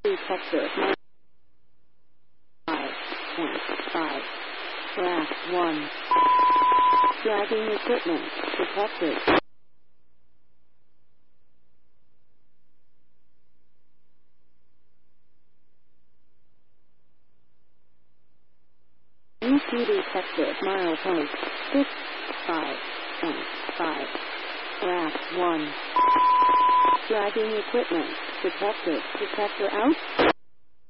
detector. 5. 5. Rack 1. Dragging equipment detected. UC detector. Milepost 6. 5. 5. Rack 1. Dragging equipment detected. Detector out.